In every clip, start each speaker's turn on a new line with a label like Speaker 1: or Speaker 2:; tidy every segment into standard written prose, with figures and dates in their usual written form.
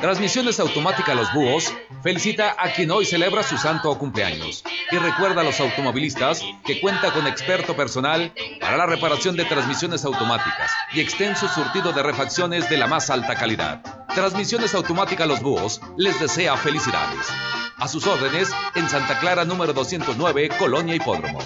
Speaker 1: Transmisiones Automática Los Búhos felicita a quien hoy celebra su santo o cumpleaños y recuerda a los automovilistas que cuenta con experto personal para la reparación de transmisiones automáticas y extenso surtido de refacciones de la más alta calidad. Transmisiones Automática Los Búhos les desea felicidades. A sus órdenes en Santa Clara número 209, Colonia Hipódromo.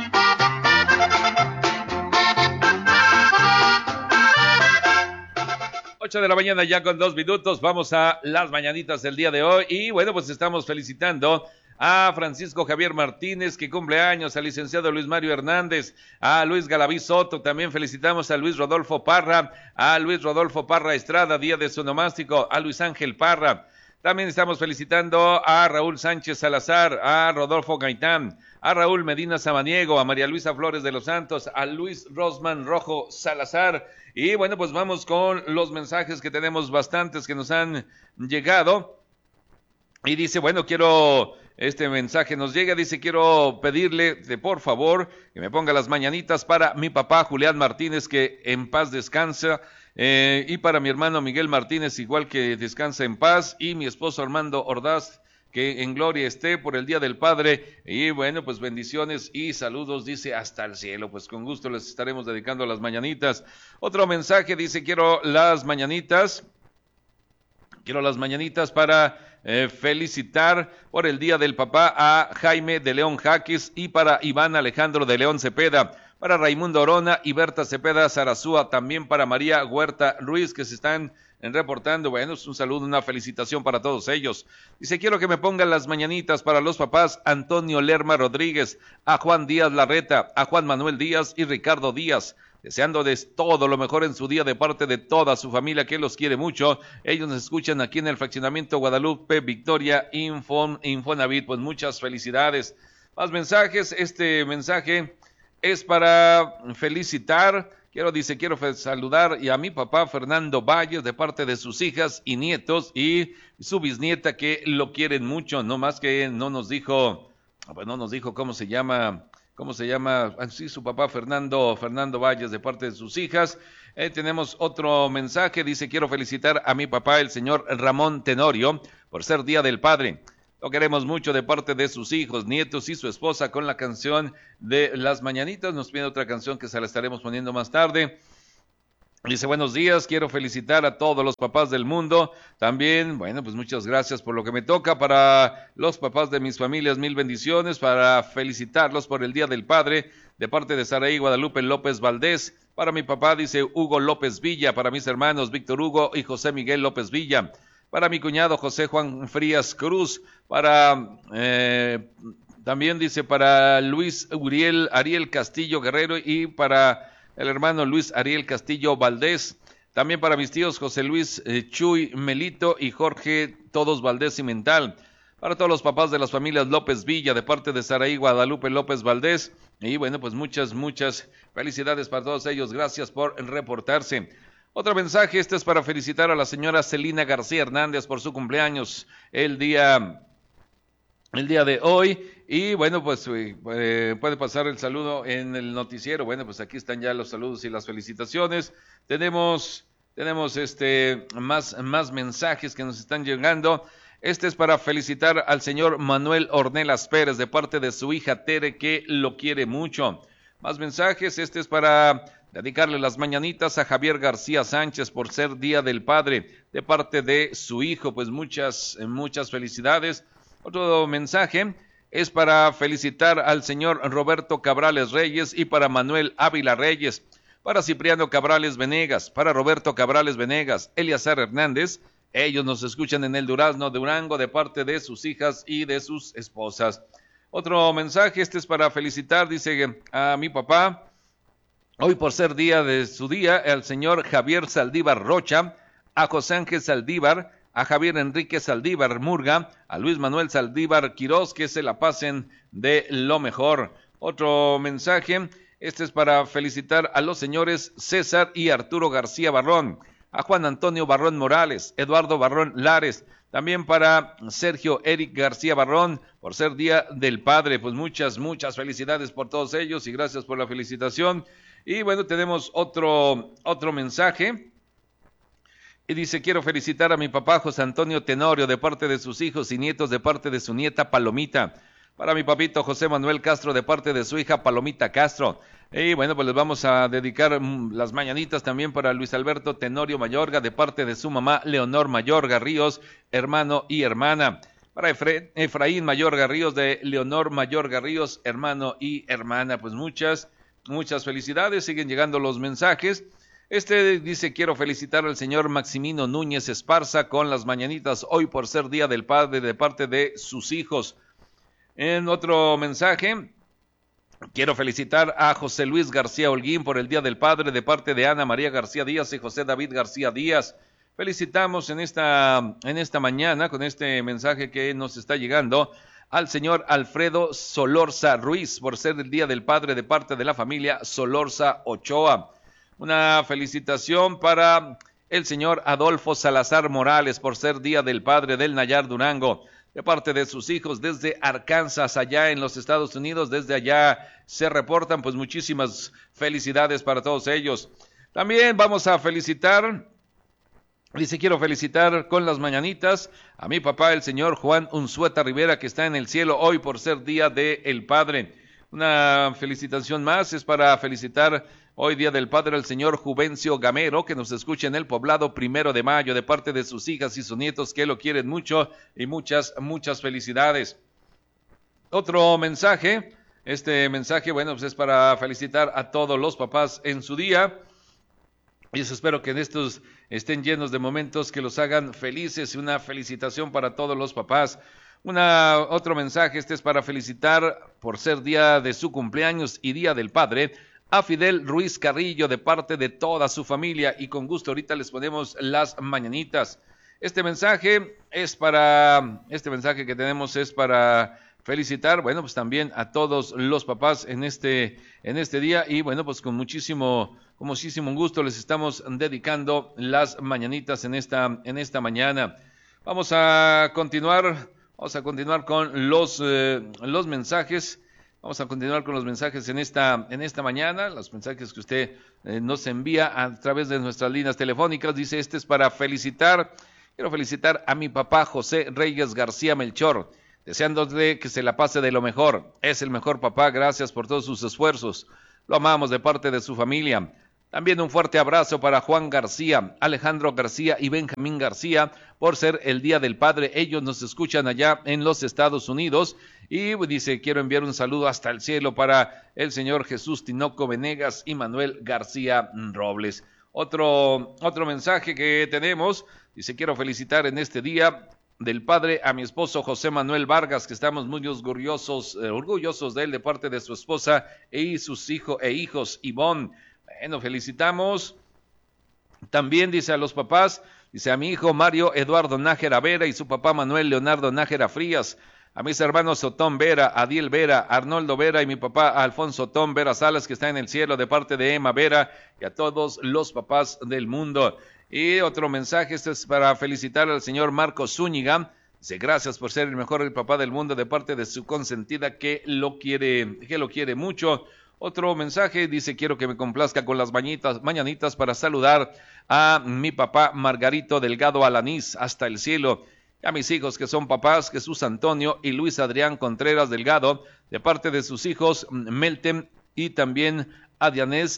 Speaker 1: 8 de la mañana ya con 2 minutos, vamos a las mañanitas del día de hoy y bueno, pues estamos felicitando a Francisco Javier Martínez que cumple años, al licenciado Luis Mario Hernández, a Luis Galaví Soto, también felicitamos a Luis Rodolfo Parra Estrada, día de su onomástico, a Luis Ángel Parra. También estamos felicitando a Raúl Sánchez Salazar, a Rodolfo Gaitán, a Raúl Medina Samaniego, a María Luisa Flores de los Santos, a Luis Rosman Rojo Salazar. Y bueno, pues vamos con los mensajes que tenemos bastantes que nos han llegado. Y dice, bueno, este mensaje nos llega, dice, quiero pedirle por favor que me ponga las mañanitas para mi papá Julián Martínez, que en paz descansa. Y para mi hermano Miguel Martínez, igual que descansa en paz, y mi esposo Armando Ordaz, que en gloria esté por el Día del Padre. Y bueno, pues bendiciones y saludos, dice, hasta el cielo. Pues con gusto les estaremos dedicando las mañanitas. Otro mensaje dice, quiero las mañanitas para felicitar por el Día del Papá a Jaime de León Jaques y para Iván Alejandro de León Cepeda, para Raimundo Orona y Berta Cepeda Zarazúa, también para María Huerta Ruiz, que se están reportando. Bueno, es un saludo, una felicitación para todos ellos. Dice, quiero que me pongan las mañanitas para los papás Antonio Lerma Rodríguez, a Juan Díaz Larreta, a Juan Manuel Díaz y Ricardo Díaz, deseándoles todo lo mejor en su día de parte de toda su familia que los quiere mucho. Ellos nos escuchan aquí en el fraccionamiento Guadalupe Victoria Infonavit. Pues muchas felicidades. Más mensajes. Este mensaje es para felicitar. Quiero saludar y a mi papá Fernando Valles de parte de sus hijas y nietos y su bisnieta que lo quieren mucho. No más que no nos dijo cómo se llama, sí, su papá Fernando Valles de parte de sus hijas. Tenemos otro mensaje, dice, quiero felicitar a mi papá, el señor Ramón Tenorio, por ser Día del Padre. Lo queremos mucho de parte de sus hijos, nietos y su esposa con la canción de Las Mañanitas. Nos pide otra canción que se la estaremos poniendo más tarde. Dice, buenos días, quiero felicitar a todos los papás del mundo. También, bueno, pues muchas gracias por lo que me toca. Para los papás de mis familias, mil bendiciones. Para felicitarlos por el Día del Padre, de parte de Saraí Guadalupe López Valdés. Para mi papá, dice Hugo López Villa. Para mis hermanos, Víctor Hugo y José Miguel López Villa. Para mi cuñado, José Juan Frías Cruz. También dice, para Luis Ariel Castillo Guerrero y para el hermano Luis Ariel Castillo Valdés. También para mis tíos José Luis Chuy Melito y Jorge Todos Valdés Cimental. Para todos los papás de las familias López Villa, de parte de Saraí Guadalupe López Valdés. Y bueno, pues muchas felicidades para todos ellos. Gracias por reportarse. Otro mensaje, este es para felicitar a la señora Celina García Hernández por su cumpleaños el día de hoy. Y bueno, pues puede pasar el saludo en el noticiero. Bueno, pues aquí están ya los saludos y las felicitaciones. Tenemos más mensajes que nos están llegando. Este es para felicitar al señor Manuel Ornelas Pérez de parte de su hija Tere, que lo quiere mucho. Más mensajes, este es para dedicarle las mañanitas a Javier García Sánchez por ser Día del Padre de parte de su hijo. Pues muchas felicidades. Otro mensaje es para felicitar al señor Roberto Cabrales Reyes y para Manuel Ávila Reyes, para Cipriano Cabrales Venegas, para Roberto Cabrales Venegas, Eliazar Hernández. Ellos nos escuchan en el Durazno, Durango, de parte de sus hijas y de sus esposas. Otro mensaje, este es para felicitar, dice, a mi papá, hoy por ser su día, al señor Javier Saldívar Rocha, a José Ángel Saldívar, a Javier Enrique Saldívar Murga, a Luis Manuel Saldívar Quirós, que se la pasen de lo mejor. Otro mensaje, este es para felicitar a los señores César y Arturo García Barrón, a Juan Antonio Barrón Morales, Eduardo Barrón Lares, también para Sergio Eric García Barrón, por ser Día del Padre. Pues muchas felicidades por todos ellos y gracias por la felicitación. Y bueno, tenemos otro mensaje Y dice, quiero felicitar a mi papá José Antonio Tenorio de parte de sus hijos y nietos de parte de su nieta Palomita. Para mi papito José Manuel Castro de parte de su hija Palomita Castro. Y bueno, pues les vamos a dedicar las mañanitas también para Luis Alberto Tenorio Mayorga de parte de su mamá Leonor Mayorga Ríos, hermano y hermana. Para Efraín Mayorga Ríos de Leonor Mayorga Ríos, hermano y hermana. Pues muchas felicidades, siguen llegando los mensajes. Dice, quiero felicitar al señor Maximino Núñez Esparza con las mañanitas hoy por ser Día del Padre de parte de sus hijos. En otro mensaje, quiero felicitar a José Luis García Holguín por el Día del Padre de parte de Ana María García Díaz y José David García Díaz. Felicitamos en esta mañana con este mensaje que nos está llegando al señor Alfredo Solorza Ruiz por ser el Día del Padre de parte de la familia Solorza Ochoa. Una felicitación para el señor Adolfo Salazar Morales por ser Día del Padre del Nayar Durango, de parte de sus hijos desde Arkansas, allá en los Estados Unidos. Desde allá se reportan, pues muchísimas felicidades para todos ellos. También vamos a felicitar, dice, quiero felicitar con las mañanitas a mi papá, el señor Juan Unzueta Rivera, que está en el cielo hoy por ser Día del Padre. Una felicitación más es para felicitar hoy Día del Padre al señor Juvencio Gamero, que nos escucha en el poblado 1 de Mayo, de parte de sus hijas y sus nietos que lo quieren mucho, y muchas felicidades. Otro mensaje, este mensaje, bueno, pues es para felicitar a todos los papás en su día, y espero que en estos estén llenos de momentos que los hagan felices, y una felicitación para todos los papás. Otro mensaje, es para felicitar por ser día de su cumpleaños y Día del Padre a Fidel Ruiz Carrillo de parte de toda su familia, y con gusto ahorita les ponemos las mañanitas. Este mensaje que tenemos es para felicitar, bueno, pues también a todos los papás en este día, y bueno, pues con muchísimo gusto les estamos dedicando las mañanitas en esta mañana. Vamos a continuar con los mensajes. Vamos a continuar con los mensajes en esta mañana, los mensajes que usted nos envía a través de nuestras líneas telefónicas. Dice, es para quiero felicitar a mi papá José Reyes García Melchor, deseándole que se la pase de lo mejor. Es el mejor papá, gracias por todos sus esfuerzos. Lo amamos de parte de su familia. También un fuerte abrazo para Juan García, Alejandro García y Benjamín García por ser el Día del Padre. Ellos nos escuchan allá en los Estados Unidos, y dice, quiero enviar un saludo hasta el cielo para el señor Jesús Tinoco Venegas y Manuel García Robles. Otro mensaje que tenemos, dice, quiero felicitar en este Día del Padre a mi esposo José Manuel Vargas, que estamos muy orgullosos de él de parte de su esposa y sus hijos Ivonne. Bueno, felicitamos también, dice, a los papás, dice, a mi hijo Mario Eduardo Nájera Vera y su papá Manuel Leonardo Nájera Frías, a mis hermanos Otón Vera, Adiel Vera, Arnoldo Vera y mi papá Alfonso Otón Vera Salas, que está en el cielo de parte de Emma Vera, y a todos los papás del mundo. Y otro mensaje, es para felicitar al señor Marcos Zúñiga, dice, gracias por ser el mejor papá del mundo de parte de su consentida que lo quiere mucho. Otro mensaje dice, quiero que me complazca con las mañanitas para saludar a mi papá Margarito Delgado Alanís hasta el cielo, y a mis hijos que son papás, Jesús Antonio y Luis Adrián Contreras Delgado, de parte de sus hijos Meltem y también Adianés,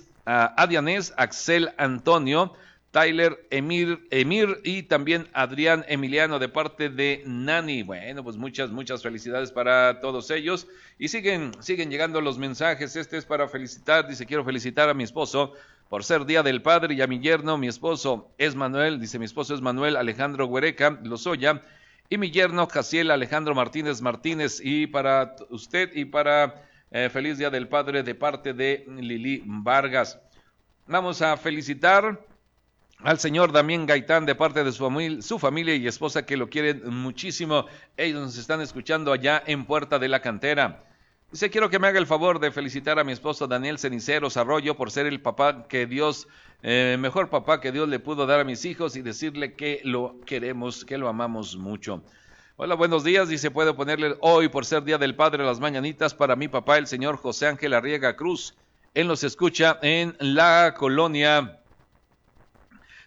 Speaker 1: Axel Antonio, Tyler Emir y también Adrián Emiliano de parte de Nani. Bueno, pues muchas felicidades para todos ellos, y siguen llegando los mensajes. Este es para felicitar, dice, quiero felicitar a mi esposo por ser Día del Padre, y a mi yerno, mi esposo es Manuel Alejandro Huereca Lozoya, y mi yerno Jaciel Alejandro Martínez, y para usted y para feliz Día del Padre de parte de Lili Vargas. Vamos a felicitar al señor Damián Gaitán de parte de su familia y esposa, que lo quieren muchísimo. Ellos nos están escuchando allá en Puerta de la Cantera. Dice, quiero que me haga el favor de felicitar a mi esposo Daniel Ceniceros Arroyo por ser el papá que mejor papá que Dios le pudo dar a mis hijos, y decirle que lo queremos, que lo amamos mucho. Hola, buenos días, dice, puedo ponerle hoy por ser Día del Padre las mañanitas para mi papá, el señor José Ángel Arriaga Cruz. Él nos escucha en la colonia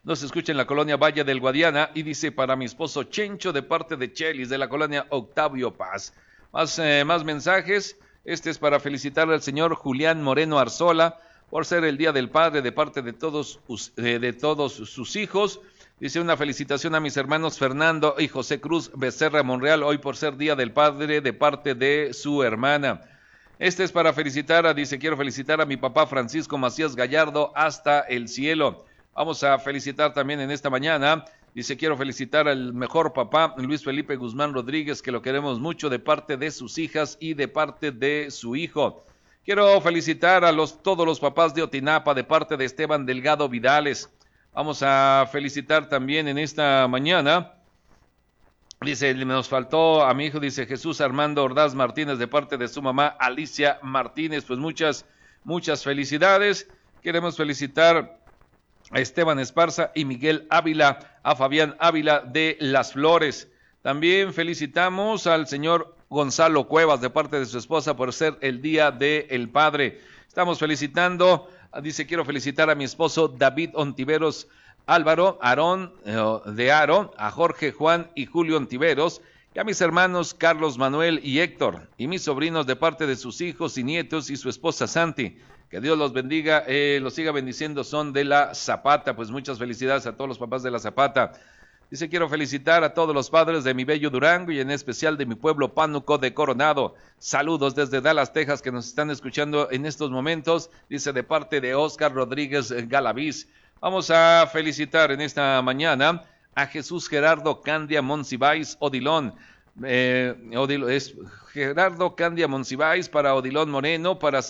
Speaker 1: Nos escucha en la colonia Valle del Guadiana y dice para mi esposo Chencho de parte de Chelis de la colonia Octavio Paz. Más mensajes. Este es para felicitar al señor Julián Moreno Arzola por ser el Día del Padre de parte de todos sus hijos. Dice una felicitación a mis hermanos Fernando y José Cruz Becerra Monreal hoy por ser Día del Padre de parte de su hermana. Este es para felicitar, dice quiero felicitar a mi papá Francisco Macías Gallardo hasta el cielo. Vamos a felicitar también en esta mañana, dice quiero felicitar al mejor papá Luis Felipe Guzmán Rodríguez, que lo queremos mucho de parte de sus hijas y de parte de su hijo. Quiero felicitar a todos los papás de Otinapa de parte de Esteban Delgado Vidales. Vamos a felicitar también en esta mañana, dice, nos faltó a mi hijo, dice Jesús Armando Ordaz Martínez de parte de su mamá Alicia Martínez. Pues muchas felicidades. Queremos felicitar a Esteban Esparza y Miguel Ávila, a Fabián Ávila de Las Flores. También felicitamos al señor Gonzalo Cuevas de parte de su esposa por ser el Día del Padre. Estamos felicitando, dice quiero felicitar a mi esposo David Ontiveros Álvaro, Aarón de Aro, a Jorge Juan y Julio Ontiveros, y a mis hermanos Carlos Manuel y Héctor, y mis sobrinos de parte de sus hijos y nietos y su esposa Santi. Que Dios los bendiga, los siga bendiciendo, son de la Zapata. Pues muchas felicidades a todos los papás de la Zapata. Dice, quiero felicitar a todos los padres de mi bello Durango y en especial de mi pueblo Pánuco de Coronado. Saludos desde Dallas, Texas, que nos están escuchando en estos momentos. Dice, de parte de Oscar Rodríguez Galaviz. Vamos a felicitar en esta mañana a Jesús Gerardo Candia Monsiváis Odilón. Es Gerardo Candia Monsiváis para Odilón Moreno, para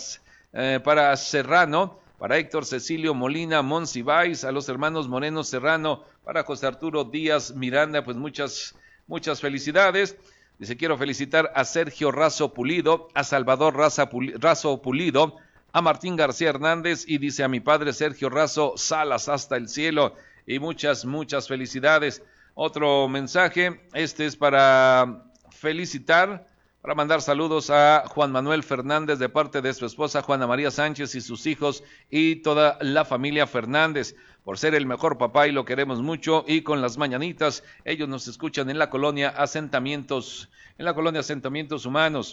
Speaker 1: Serrano, para Héctor Cecilio Molina Monsiváis, a los hermanos Moreno Serrano, para José Arturo Díaz Miranda. Pues muchas felicidades. Dice, quiero felicitar a Sergio Razo Pulido, a Salvador Razo Pulido, a Martín García Hernández y dice a mi padre Sergio Razo Salas hasta el cielo. Y muchas felicidades. Otro mensaje, este es para felicitar, para mandar saludos a Juan Manuel Fernández de parte de su esposa Juana María Sánchez y sus hijos y toda la familia Fernández, por ser el mejor papá y lo queremos mucho. Y con las mañanitas, ellos nos escuchan en la colonia Asentamientos Humanos.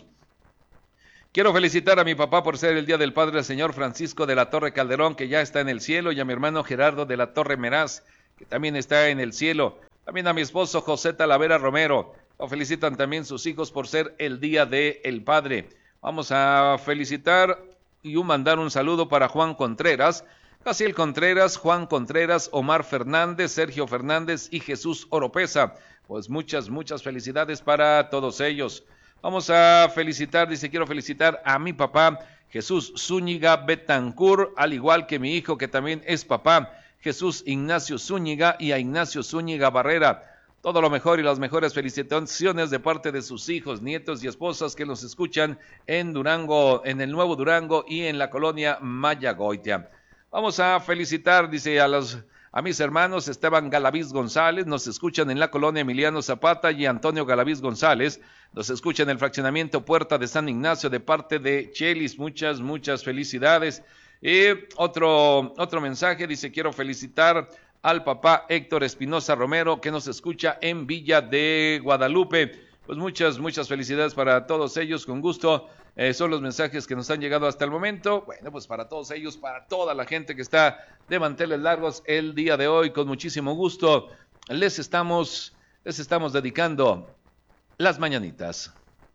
Speaker 1: Quiero felicitar a mi papá por ser el Día del Padre, el señor Francisco de la Torre Calderón, que ya está en el cielo, y a mi hermano Gerardo de la Torre Meraz, que también está en el cielo. También a mi esposo José Talavera Romero. Lo felicitan también sus hijos por ser el Día del Padre. Vamos a felicitar y mandar un saludo para Juan Contreras, Casiel Contreras, Juan Contreras, Omar Fernández, Sergio Fernández y Jesús Oropesa. Pues muchas felicidades para todos ellos. Vamos a felicitar, dice, quiero felicitar a mi papá Jesús Zúñiga Betancur, al igual que mi hijo que también es papá, Jesús Ignacio Zúñiga, y a Ignacio Zúñiga Barrera. Todo lo mejor y las mejores felicitaciones de parte de sus hijos, nietos y esposas que nos escuchan en Durango, en el Nuevo Durango y en la colonia Mayagoitia. Vamos a felicitar, dice, a mis hermanos Esteban Galaviz González, nos escuchan en la colonia Emiliano Zapata, y Antonio Galaviz González, nos escucha en el fraccionamiento Puerta de San Ignacio de parte de Chelis. Muchas felicidades. Y otro mensaje, dice, quiero felicitar al papá Héctor Espinosa Romero, que nos escucha en Villa de Guadalupe. Pues muchas felicidades para todos ellos, con gusto. Son los mensajes que nos han llegado hasta el momento. Bueno, pues para todos ellos, para toda la gente que está de manteles largos el día de hoy, con muchísimo gusto les estamos dedicando las mañanitas.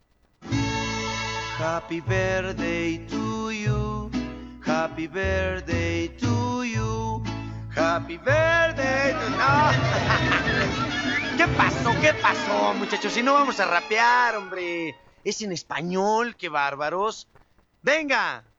Speaker 2: Happy birthday to you, happy birthday to you, happy birthday to... ¡No! ¿Qué pasó, muchachos? Si no vamos a rapear, hombre. Es en español, qué bárbaros. ¡Venga!